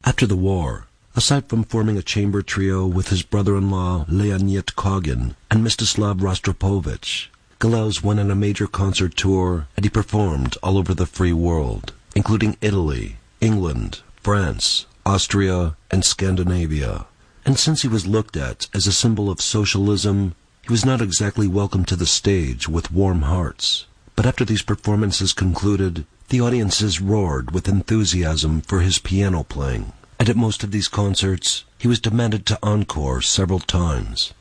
After the war, aside from forming a chamber trio with his brother-in-law Leonid Kogin and Mstislav Rostropovich, Galuz went on a major concert tour, and he performed all over the free world, including Italy, England, France, Austria, and Scandinavia. And since he was looked at as a symbol of socialism, he was not exactly welcomed to the stage with warm hearts. But after these performances concluded, the audiences roared with enthusiasm for his piano playing, and at most of these concerts, he was demanded to encore several times.